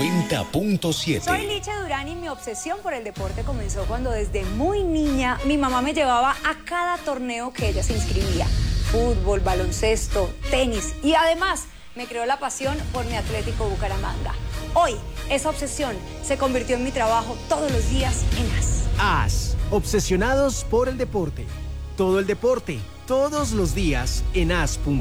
90.7. Soy Licha Durán y mi obsesión por el deporte comenzó cuando desde muy niña mi mamá me llevaba a cada torneo que ella se inscribía. Fútbol, baloncesto, tenis y además me creó la pasión por mi Atlético Bucaramanga. Hoy, esa obsesión se convirtió en mi trabajo todos los días en AS. AS, obsesionados por el deporte. Todo el deporte, todos los días en AS.com.